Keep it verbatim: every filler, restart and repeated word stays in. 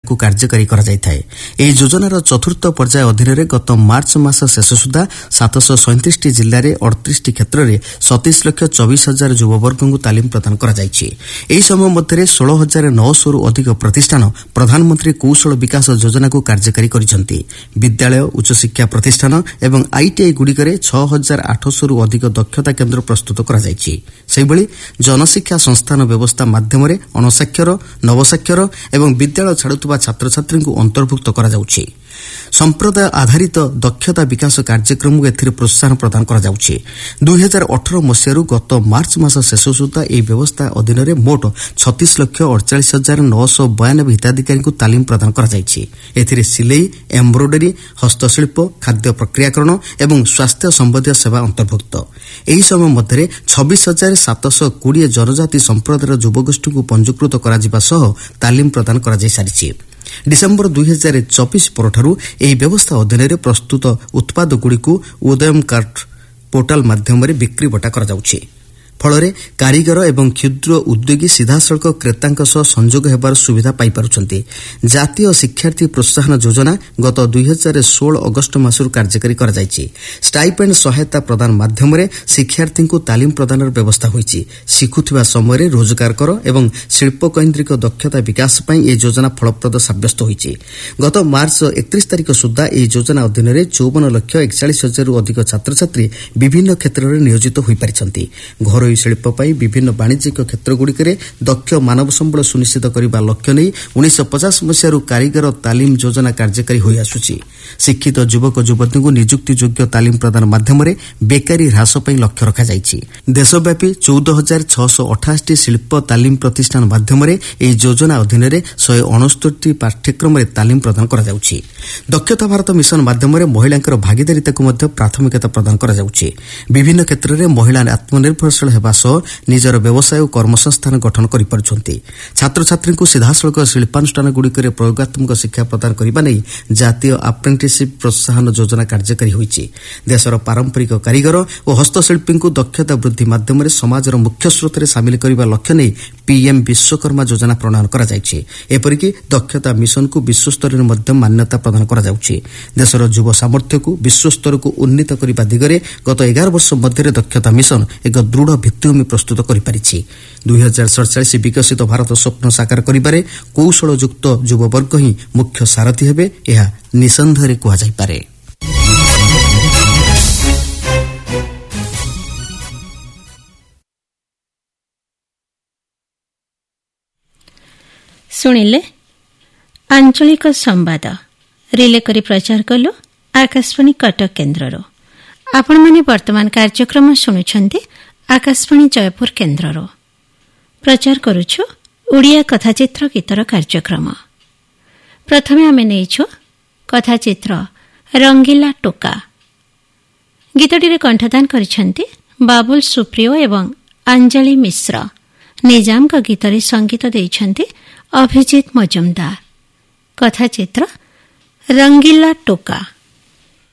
ଏହାକୁ କାର୍ଯ୍ୟକାରୀ କରାଯାଇଥାଏ। ଏହି ଯୋଜନାର ଚତୁର୍ଥ ପର୍ଯ୍ୟାୟ ଅଧୀନରେ ଗତ ମାର୍ଚ୍ଚ ମାସ ଶେଷ ସୁଦ୍ଧା ସାତଶହ ସଇଁତିରିଶଟି ଜିଲ୍ଲାରେ ଅଠତିରିଶଟି କ୍ଷେତ୍ରରେ ସତେଇଶ ଲକ୍ଷ ଚବିଶ ହଜାର ଯୁବବର୍ଗଙ୍କୁ ତାଲିମ ପ୍ରଦାନ କରାଯାଇଛି। ଏହି ସମୟ ମଧ୍ୟରେ ଷୋହଳ ହଜାର ନଅଶହରୁ ଅଧିକ ପ୍ରତିଷ୍ଠାନ ପ୍ରଧାନମନ୍ତ୍ରୀ କୌଶଳ ବିକାଶ ଯୋଜନାକୁ କାର୍ଯ୍ୟକାରୀ କରିଛନ୍ତି। ବିଦ୍ୟାଳୟ, ଉଚ୍ଚଶିକ୍ଷା ପ୍ରତିଷ୍ଠାନ ଏବଂ ଆଇଟିଆଇ ଗୁଡ଼ିକରେ ଛଅ ହଜାର ଆଠଶହରୁ ଅଧିକ ଦକ୍ଷତା କେନ୍ଦ୍ର ପ୍ରସ୍ତୁତ କରାଯାଇଛି। ସେହିଭଳି ଜନଶିକ୍ଷା ସଂସ୍ଥାନ ବ୍ୟବସ୍ଥା ମାଧ୍ୟମରେ ଅଣସାକ୍ଷର, ନବସାକ୍ଷର ଏବଂ ବିଦ୍ୟାଳୟ ଛାଡୁଥିବା ଛାତ୍ରଛାତ୍ରୀଙ୍କୁ ଅନ୍ତର୍ଭୁକ୍ତ କରାଯାଉଛି। ସମ୍ପ୍ରଦାୟ ଆଧାରିତ ଦକ୍ଷତା ବିକାଶ କାର୍ଯ୍ୟକ୍ରମକୁ ଏଥିରେ ପ୍ରୋତ୍ସାହନ ପ୍ରଦାନ କରାଯାଉଛି। ଦୁଇ ହଜାର ଅଠର ମସିହାରୁ ଗତ ମାର୍ଚ୍ଚ ମାସ ଶେଷ ସୁଦ୍ଧା ଏହି ବ୍ୟବସ୍ଥା ଅଧୀନରେ ମୋଟ ଛତିଶ ଲକ୍ଷ ଅଡ଼ଚାଳିଶ ହଜାର ନଅଶହ ବୟାନବେ ହିତାଧିକାରୀଙ୍କୁ ତାଲିମ ପ୍ରଦାନ କରାଯାଇଛି। ଏଥିରେ ସିଲେଇ, ଏମ୍ବ୍ରୋଡରୀ, ହସ୍ତଶିଳ୍ପ, ଖାଦ୍ୟ ପ୍ରକ୍ରିୟାକରଣ ଏବଂ ସ୍ୱାସ୍ଥ୍ୟ ସମ୍ବନ୍ଧୀୟ ସେବା ଅନ୍ତର୍ଭୁକ୍ତ। ଏହି ସମୟ ମଧ୍ୟରେ ଛବିଶ ହଜାର ସାତଶହ କୋଡ଼ିଏ ଜନଜାତି ସମ୍ପ୍ରଦାୟର ଯୁବଗୋଷ୍ଠୀଙ୍କୁ ପଞ୍ଜୀକୃତ କରାଯିବା ସହ ତାଲିମ ପ୍ରଦାନ କରାଯାଇ ସାରିଛି। ଡିସେମ୍ବର ଦୁଇ ହଜାର ଚବିଶ ପରଠାରୁ ଏହି ବ୍ୟବସ୍ଥା ଅଧୀନରେ ପ୍ରସ୍ତୁତ ଉତ୍ପାଦଗୁଡ଼ିକୁ ଉଦୟମ କାର୍ଟ ପୋର୍ଟାଲ ମାଧ୍ୟମରେ ବିକ୍ରିବଟା କରାଯାଉଛି। ଫଳରେ କାରିଗର ଏବଂ କ୍ଷୁଦ୍ର ଉଦ୍ୟୋଗୀ ସିଧାସଳଖ କ୍ରେତାଙ୍କ ସହ ସଂଯୋଗ ହେବାର ସୁବିଧା ପାଇପାରୁଛନ୍ତି। ଜାତୀୟ ଶିକ୍ଷାର୍ଥୀ ପ୍ରୋତ୍ସାହନ ଯୋଜନା ଗତ ଦୁଇ ହଜାର ଷୋହଳ ଅଗଷ୍ଟ ମାସରୁ କାର୍ଯ୍ୟକାରୀ କରାଯାଇଛି। ଷ୍ଟାଇପେଣ୍ଡ ସହାୟତା ପ୍ରଦାନ ମାଧ୍ୟମରେ ଶିକ୍ଷାର୍ଥୀଙ୍କୁ ତାଲିମ ପ୍ରଦାନର ବ୍ୟବସ୍ଥା ହୋଇଛି। ଶିଖୁଥିବା ସମୟରେ ରୋଜଗାର କର ଏବଂ ଶିଳ୍ପକୈନ୍ଦ୍ରିକ ଦକ୍ଷତା ବିକାଶ ପାଇଁ ଏହି ଯୋଜନା ଫଳପ୍ରଦ ସାବ୍ୟସ୍ତ ହୋଇଛି। ଗତ ମାର୍ଚ୍ଚ ଏକତିରିଶ ତାରିଖ ସୁଦ୍ଧା ଏହି ଯୋଜନା ଅଧୀନରେ ଚଉବନ ଲକ୍ଷ ଏକଚାଳିଶ ହଜାରରୁ ଅଧିକ ଛାତ୍ରଛାତ୍ରୀ ବିଭିନ୍ନ କ୍ଷେତ୍ରରେ ନିୟୋଜିତ ହୋଇପାରିଛନ୍ତି। ଘରୋଇ ଶିଳ୍ପ ପାଇଁ ବିଭିନ୍ନ ବାଣିଜ୍ୟିକ କ୍ଷେତ୍ରଗୁଡ଼ିକରେ ଦକ୍ଷ ମାନବ ସମ୍ବଳ ସୁନିଶ୍ଚିତ କରିବା ଲକ୍ଷ୍ୟ ନେଇ ଉଣେଇଶହ ପଚାଶ ମସିହାରୁ କାରିଗର ତାଲିମ ଯୋଜନା କାର୍ଯ୍ୟକାରୀ ହୋଇଆସୁଛି। ଶିକ୍ଷିତ ଯୁବକ ଯୁବତୀଙ୍କୁ ନିଯୁକ୍ତିଯୋଗ୍ୟ ତାଲିମ ପ୍ରଦାନ ମାଧ୍ୟମରେ ବେକାରୀ ହ୍ରାସ ପାଇଁ ଲକ୍ଷ୍ୟ ରଖାଯାଇଛି। ଦେଶବ୍ୟାପୀ ଚଉଦ ହଜାର ଛଅଶହ ଅଠାଅଶୀଟି ଶିଳ୍ପ ତାଲିମ ପ୍ରତିଷ୍ଠାନ ମାଧ୍ୟମରେ ଏହି ଯୋଜନା ଅଧୀନରେ ଶହେ ଅଣସ୍ତରୀଟି ପାଠ୍ୟକ୍ରମରେ ତାଲିମ ପ୍ରଦାନ କରାଯାଉଛି। ଦକ୍ଷତା ଭାରତ ମିଶନ ମାଧ୍ୟମରେ ମହିଳାଙ୍କର ଭାଗିଦାରିତାକୁ ମଧ୍ୟ ପ୍ରାଥମିକତା ପ୍ରଦାନ କରାଯାଉଛି। ବିଭିନ୍ନ କ୍ଷେତ୍ରରେ ମହିଳା ଆତ୍ମନିର୍ଭରଶୀଳ ହେବା ସହ ନିଜର ବ୍ୟବସାୟ ଓ କର୍ମସଂସ୍ଥାନ ଗଠନ କରିପାରୁଛନ୍ତି। ଛାତ୍ରଛାତ୍ରୀଙ୍କୁ ସିଧାସଳଖ ଶିଳ୍ପାନୁଷ୍ଠାନଗୁଡ଼ିକରେ ପ୍ରୟୋଗାତ୍ମକ ଶିକ୍ଷା ପ୍ରଦାନ କରିବା ନେଇ ଜାତୀୟ ଆପ୍ରେଣ୍ଟିସିପ୍ ପ୍ରୋତ୍ସାହନ ଯୋଜନା କାର୍ଯ୍ୟକାରୀ ହୋଇଛି। ଦେଶର ପାରମ୍ପରିକ କାରିଗର ଓ ହସ୍ତଶିଳ୍ପୀଙ୍କୁ ଦକ୍ଷତା ବୃଦ୍ଧି ମାଧ୍ୟମରେ ସମାଜର ମୁଖ୍ୟ ସ୍ରୋତରେ ସାମିଲ କରିବା ଲକ୍ଷ୍ୟ ନେଇ ପିଏମ୍ ବିଶ୍ୱକର୍ମା ଯୋଜନା ପ୍ରଣୟନ କରାଯାଇଛି। ଏପରିକି ଦକ୍ଷତା ମିଶନକୁ ବିଶ୍ୱସ୍ତରରେ ମଧ୍ୟ ମାନ୍ୟତା ପ୍ରଦାନ କରାଯାଉଛି। ଦେଶର ଯୁବ ସାମର୍ଥ୍ୟକୁ ବିଶ୍ୱସ୍ତରକୁ ଉନ୍ନୀତ କରିବା ଦିଗରେ ଗତ ଏଗାର ବର୍ଷ ମଧ୍ୟରେ ଦକ୍ଷତା ମିଶନ ଏକ ଦୃଢ଼ ଭିତ୍ତିଭୂମି ପ୍ରସ୍ତୁତ କରିପାରିଛି। ଦୁଇ ହଜାର ସତଚାଳିଶ ବିକଶିତ ଭାରତ ସ୍ୱପ୍ନ ସାକାର କରିବାରେ କୌଶଳଯୁକ୍ତ ଯୁବବର୍ଗ ହିଁ ମୁଖ୍ୟ ସାରଥୀ ହେବେ, ଏହା ନିଃସନ୍ଦେହରେ କୁହାଯାଇପାରେ। ଶୁଣିଲେ ଆଞ୍ଚଳିକ ସମ୍ବାଦ ରିଲେ କରି ପ୍ରଚାର କଲୁ ଆକାଶବାଣୀ କଟକ କେନ୍ଦ୍ରରୁ। ଆପଣମାନେ ବର୍ତ୍ତମାନ କାର୍ଯ୍ୟକ୍ରମ ଶୁଣୁଛନ୍ତି ଆକାଶବାଣୀ ଜୟପୁର କେନ୍ଦ୍ରରୁ। ପ୍ରଚାର କରୁଛୁ ଓଡ଼ିଆ କଥାଚିତ୍ର ଗୀତର କାର୍ଯ୍ୟକ୍ରମ। ପ୍ରଥମେ ଆମେ ନେଇଛୁ କଥାଚିତ୍ର ରଙ୍ଗିଲା ଟୋକା। ଗୀତଟିରେ କଣ୍ଠଦାନ କରିଛନ୍ତି ବାବୁଲ ସୁପ୍ରିୟ ଏବଂ ଅଞ୍ଜଳି ମିଶ୍ର। ନିଜାମଙ୍କ ଗୀତରେ ସଙ୍ଗୀତ ଦେଇଛନ୍ତି ଅଭିଜିତ ମଜୁମଦାର। କଥାଚିତ୍ର ରଙ୍ଗିଲା ଟୋକା।